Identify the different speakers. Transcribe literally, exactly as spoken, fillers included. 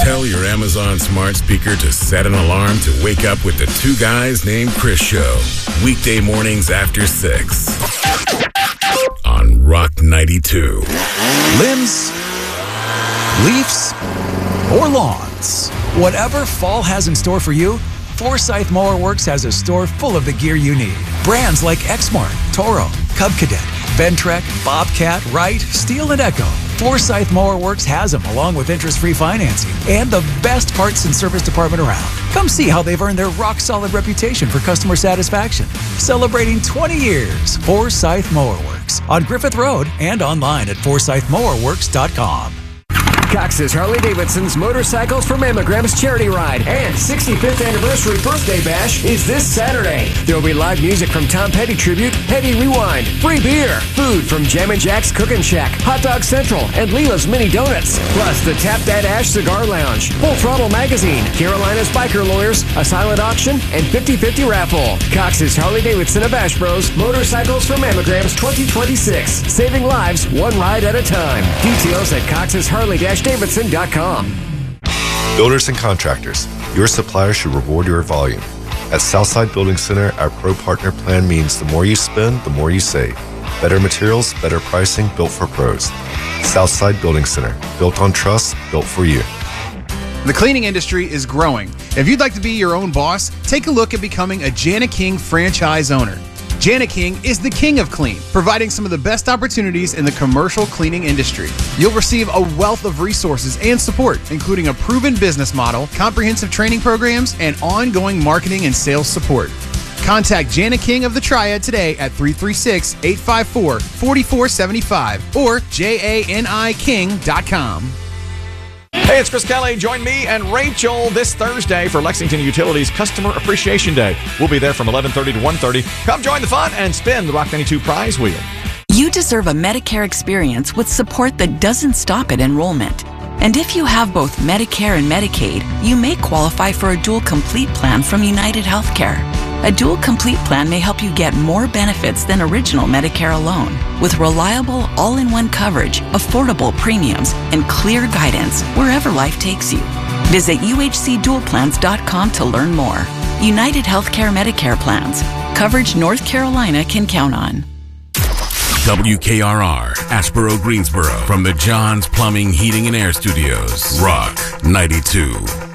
Speaker 1: Tell your Amazon smart speaker to set an alarm to wake up with the Two Guys Named Chris show. Weekday mornings after six. On Rock ninety-two.
Speaker 2: Limbs, leaves, or lawns. Whatever fall has in store for you, Forsyth Mower Works has a store full of the gear you need. Brands like Exmark, Toro, Cub Cadet, Ventrek, Bobcat, Wright, Steel, and Echo. Forsyth Mower Works has them, along with interest-free financing and the best parts and service department around. Come see how they've earned their rock-solid reputation for customer satisfaction. Celebrating twenty years, Forsyth Mower Works on Griffith Road and online at forsyth mower works dot com.
Speaker 3: Cox's Harley-Davidson's Motorcycles for Mammograms charity ride and sixty-fifth anniversary birthday bash is this Saturday. There will be live music from Tom Petty Tribute, Petty Rewind, free beer, food from Jam and Jack's Cookin' Shack, Hot Dog Central, and Leela's Mini Donuts. Plus the Tap That Ash Cigar Lounge, Full Throttle Magazine, Carolina's Biker Lawyers, a silent auction, and fifty-fifty raffle. Cox's Harley-Davidson of Ash Bros. Motorcycles for Mammograms twenty twenty-six. Saving lives one ride at a time. Details at Cox's Harley Davidson dot com.
Speaker 4: Builders and contractors, your supplier should reward your volume. At Southside Building Center, our Pro Partner Plan means the more you spend, the more you save. Better materials, better pricing, built for pros. Southside Building Center, built on trust, built for you.
Speaker 5: The cleaning industry is growing. If you'd like to be your own boss, take a look at becoming a Jana King franchise owner. Jana King is the king of clean, providing some of the best opportunities in the commercial cleaning industry. You'll receive a wealth of resources and support, including a proven business model, comprehensive training programs, and ongoing marketing and sales support. Contact Jana King of the Triad today at three three six, eight five four, four four seven five or jani king dot com.
Speaker 6: Hey, it's Chris Kelly. Join me and Rachel this Thursday for Lexington Utilities Customer Appreciation Day. We'll be there from eleven thirty to one thirty. Come join the fun and spin the Rock ninety-two prize wheel.
Speaker 7: You deserve a Medicare experience with support that doesn't stop at enrollment. And if you have both Medicare and Medicaid, you may qualify for a Dual Complete plan from United Healthcare. A Dual Complete plan may help you get more benefits than original Medicare alone, with reliable, all-in-one coverage, affordable premiums, and clear guidance wherever life takes you. Visit U H C dual plans dot com to learn more. United Healthcare Medicare plans. Coverage North Carolina can count on.
Speaker 1: W K R R, Asheboro, Greensboro, from the John's Plumbing, Heating, and Air Studios. Rock ninety-two.